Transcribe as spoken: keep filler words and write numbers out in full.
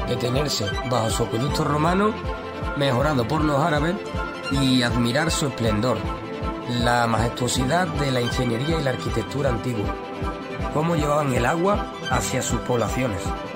detenerse bajo su acueducto romano, mejorado por los árabes, y admirar su esplendor, la majestuosidad de la ingeniería y la arquitectura antigua, cómo llevaban el agua hacia sus poblaciones.